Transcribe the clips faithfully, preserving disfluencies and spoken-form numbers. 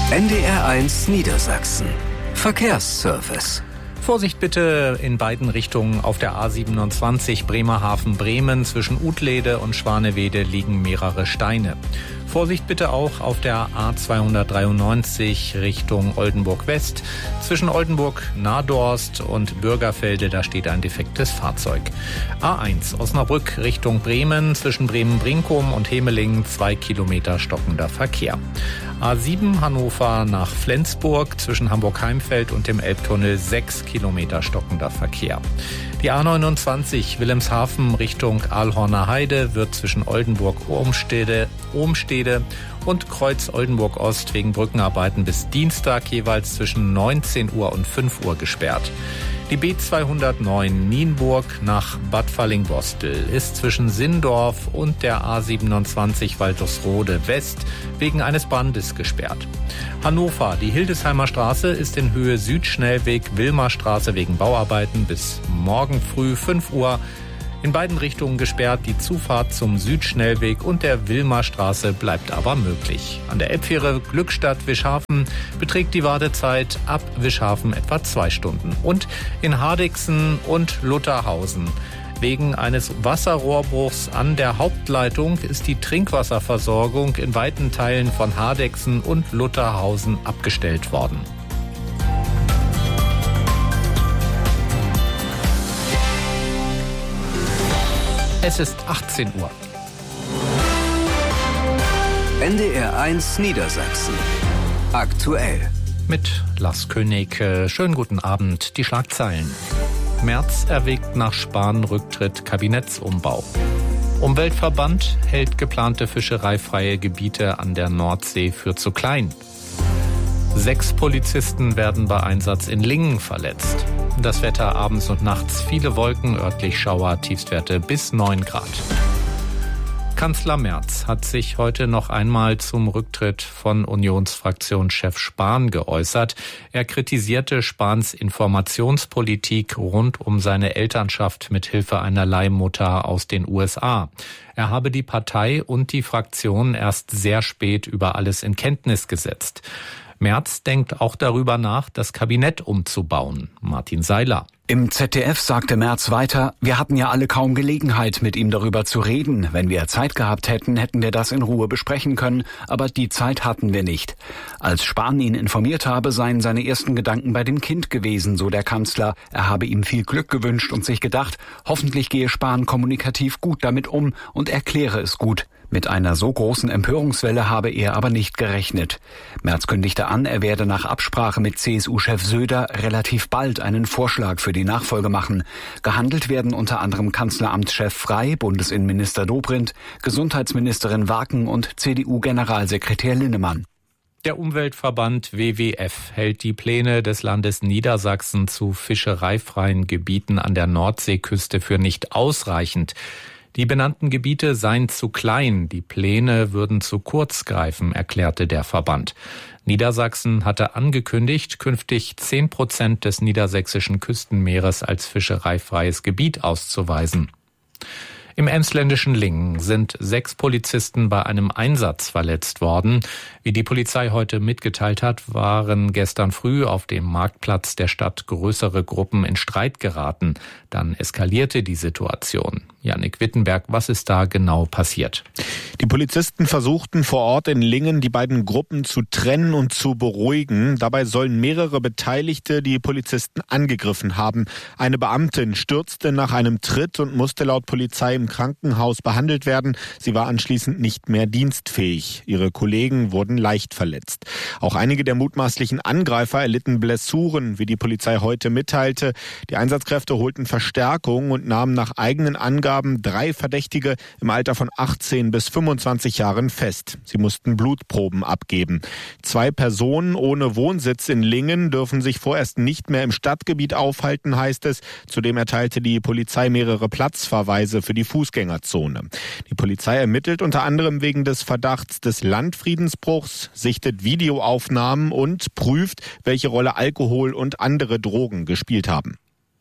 N D R eins Niedersachsen. Verkehrsservice. Vorsicht bitte in beiden Richtungen auf der A siebenundzwanzig Bremerhaven-Bremen. Zwischen Utlede und Schwanewede liegen mehrere Steine. Vorsicht bitte auch auf der A zweihundertdreiundneunzig Richtung Oldenburg West. Zwischen Oldenburg-Nadorst und Bürgerfelde, da steht ein defektes Fahrzeug. A eins Osnabrück Richtung Bremen. Zwischen Bremen-Brinkum und Hemelingen zwei Kilometer stockender Verkehr. A sieben Hannover nach Flensburg. Zwischen Hamburg-Heimfeld und dem Elbtunnel sechs Kilometer stockender Verkehr. Die A neunundzwanzig Wilhelmshaven Richtung Aalhorner Heide wird zwischen Oldenburg-Ohmstede Ohmstede und Kreuz Oldenburg Ost wegen Brückenarbeiten bis Dienstag jeweils zwischen neunzehn Uhr und fünf Uhr gesperrt. Die B zweihundertneun Nienburg nach Bad Fallingbostel ist zwischen Sindorf und der A siebenundzwanzig Waldusrode West wegen eines Brandes gesperrt. Hannover, die Hildesheimer Straße ist in Höhe Südschnellweg Wilmerstraße wegen Bauarbeiten bis morgen früh fünf Uhr. In beiden Richtungen gesperrt, die Zufahrt zum Südschnellweg und der Wilmerstraße bleibt aber möglich. An der Elbfähre Glückstadt-Wischhafen beträgt die Wartezeit ab Wischhafen etwa zwei Stunden. Und in Hardegsen und Lutherhausen. Wegen eines Wasserrohrbruchs an der Hauptleitung ist die Trinkwasserversorgung in weiten Teilen von Hardegsen und Lutherhausen abgestellt worden. Es ist achtzehn Uhr. N D R eins Niedersachsen. Aktuell. Mit Lars König. Schönen guten Abend. Die Schlagzeilen. Merz erwägt nach Spahn-Rücktritt Kabinettsumbau. Umweltverband hält geplante fischereifreie Gebiete an der Nordsee für zu klein. Sechs Polizisten werden bei Einsatz in Lingen verletzt. Das Wetter abends und nachts, viele Wolken, örtlich Schauer, Tiefstwerte bis neun Grad. Kanzler Merz hat sich heute noch einmal zum Rücktritt von Unionsfraktionschef Spahn geäußert. Er kritisierte Spahns Informationspolitik rund um seine Elternschaft mit Hilfe einer Leihmutter aus den U S A. Er habe die Partei und die Fraktion erst sehr spät über alles in Kenntnis gesetzt. Merz denkt auch darüber nach, das Kabinett umzubauen. Martin Seiler. Im Z D F sagte Merz weiter, wir hatten ja alle kaum Gelegenheit, mit ihm darüber zu reden. Wenn wir Zeit gehabt hätten, hätten wir das in Ruhe besprechen können, aber die Zeit hatten wir nicht. Als Spahn ihn informiert habe, seien seine ersten Gedanken bei dem Kind gewesen, so der Kanzler. Er habe ihm viel Glück gewünscht und sich gedacht, hoffentlich gehe Spahn kommunikativ gut damit um und erkläre es gut. Mit einer so großen Empörungswelle habe er aber nicht gerechnet. Merz kündigte an, er werde nach Absprache mit C S U-Chef Söder relativ bald einen Vorschlag für die Nachfolge machen. Gehandelt werden unter anderem Kanzleramtschef Frey, Bundesinnenminister Dobrindt, Gesundheitsministerin Waken und C D U-Generalsekretär Linnemann. Der Umweltverband W W F hält die Pläne des Landes Niedersachsen zu fischereifreien Gebieten an der Nordseeküste für nicht ausreichend. Die benannten Gebiete seien zu klein, die Pläne würden zu kurz greifen, erklärte der Verband. Niedersachsen hatte angekündigt, künftig zehn Prozent des niedersächsischen Küstenmeeres als fischereifreies Gebiet auszuweisen. Im emsländischen Lingen sind sechs Polizisten bei einem Einsatz verletzt worden. Wie die Polizei heute mitgeteilt hat, waren gestern früh auf dem Marktplatz der Stadt größere Gruppen in Streit geraten. Dann eskalierte die Situation. Jannik Wittenberg, was ist da genau passiert? Die Polizisten versuchten vor Ort in Lingen, die beiden Gruppen zu trennen und zu beruhigen. Dabei sollen mehrere Beteiligte die Polizisten angegriffen haben. Eine Beamtin stürzte nach einem Tritt und musste laut Polizei im Krankenhaus behandelt werden. Sie war anschließend nicht mehr dienstfähig. Ihre Kollegen wurden leicht verletzt. Auch einige der mutmaßlichen Angreifer erlitten Blessuren, wie die Polizei heute mitteilte. Die Einsatzkräfte holten Verstärkung und nahmen nach eigenen Angaben drei Verdächtige im Alter von achtzehn bis fünfundzwanzig Jahren fest. Sie mussten Blutproben abgeben. Zwei Personen ohne Wohnsitz in Lingen dürfen sich vorerst nicht mehr im Stadtgebiet aufhalten, heißt es. Zudem erteilte die Polizei mehrere Platzverweise für die Fußgängerzone. Die Polizei ermittelt unter anderem wegen des Verdachts des Landfriedensbruchs, sichtet Videoaufnahmen und prüft, welche Rolle Alkohol und andere Drogen gespielt haben.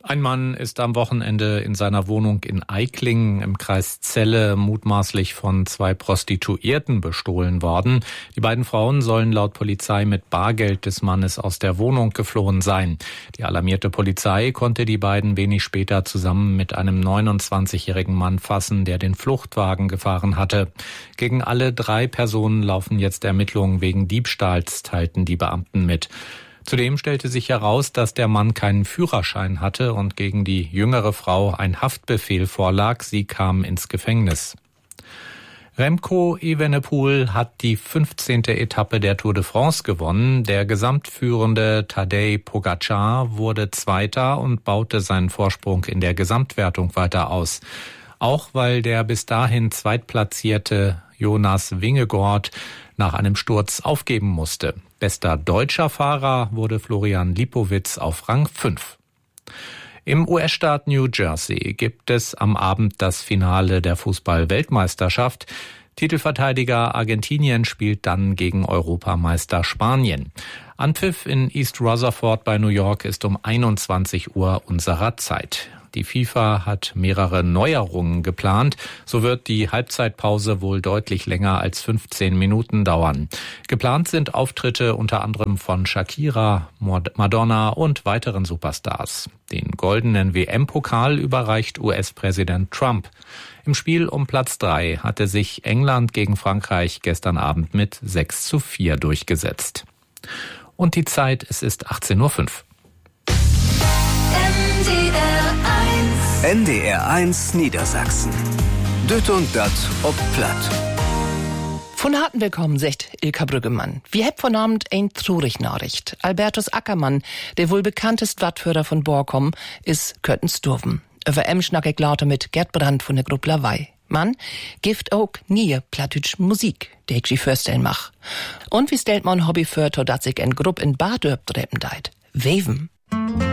Ein Mann ist am Wochenende in seiner Wohnung in Eicklingen im Kreis Celle mutmaßlich von zwei Prostituierten bestohlen worden. Die beiden Frauen sollen laut Polizei mit Bargeld des Mannes aus der Wohnung geflohen sein. Die alarmierte Polizei konnte die beiden wenig später zusammen mit einem neunundzwanzigjährigen Mann fassen, der den Fluchtwagen gefahren hatte. Gegen alle drei Personen laufen jetzt Ermittlungen wegen Diebstahls, teilten die Beamten mit. Zudem stellte sich heraus, dass der Mann keinen Führerschein hatte und gegen die jüngere Frau ein Haftbefehl vorlag. Sie kam ins Gefängnis. Remco Evenepoel hat die fünfzehnte Etappe der Tour de France gewonnen. Der gesamtführende Tadej Pogačar wurde Zweiter und baute seinen Vorsprung in der Gesamtwertung weiter aus. Auch weil der bis dahin zweitplatzierte Jonas Vingegaard nach einem Sturz aufgeben musste. Bester deutscher Fahrer wurde Florian Lipowitz auf Rang fünf. Im U S-Staat New Jersey gibt es am Abend das Finale der Fußball-Weltmeisterschaft. Titelverteidiger Argentinien spielt dann gegen Europameister Spanien. Anpfiff in East Rutherford bei New York ist um einundzwanzig Uhr unserer Zeit. Die FIFA hat mehrere Neuerungen geplant. So wird die Halbzeitpause wohl deutlich länger als fünfzehn Minuten dauern. Geplant sind Auftritte unter anderem von Shakira, Madonna und weiteren Superstars. Den goldenen W M-Pokal überreicht U S-Präsident Trump. Im Spiel um Platz drei hatte sich England gegen Frankreich gestern Abend mit sechs zu vier durchgesetzt. Und die Zeit, es ist achtzehn Uhr fünf. N D R eins Niedersachsen. Düt und dat ob platt. Von harten Willkommen, sagt Ilka Brüggemann. Wir heb von Abend ein trurig Nachricht. Albertus Ackermann, der wohl bekanntest Wattführer von Borkum, ist Köttensdurven. Über em schnack ich lauter mit Gerd Brandt von der Gruppe Lawei. Mann, gift auch nie plattdütsch Musik, der ich sie vorstellen mach. Und wie stellt man Hobby für, dat sich ein Grupp in Bad deit? Weven.